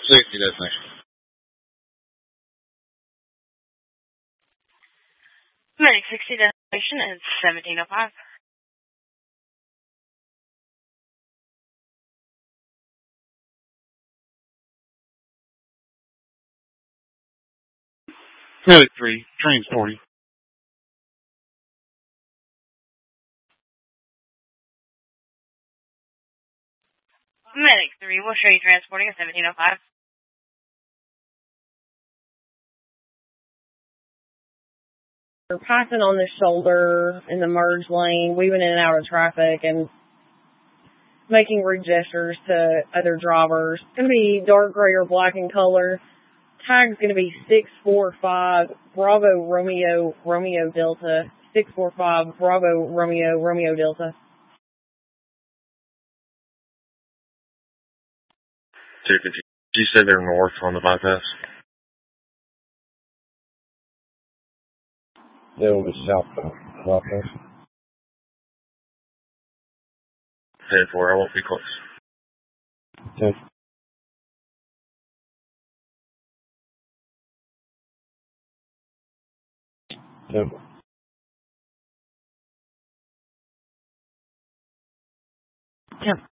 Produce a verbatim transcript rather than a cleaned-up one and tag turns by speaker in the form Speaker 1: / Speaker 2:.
Speaker 1: Safety destination.
Speaker 2: Medic sixty destination is seventeen oh five.
Speaker 1: Medic three, transporting.
Speaker 2: Medic three, we'll show you transporting at seventeen oh five.
Speaker 3: We're passing on the shoulder in the merge lane, weaving in and out of traffic, and making rude gestures to other drivers. It's going to be dark gray or black in color. Tag's going to be six four five Bravo Romeo Romeo Delta. six four five Bravo Romeo Romeo Delta.
Speaker 1: two fifty. You said they're north on the bypass?
Speaker 4: They will be south of the bypass.
Speaker 1: Head for it. I won't be close.
Speaker 4: Okay. Okay.
Speaker 3: Yeah.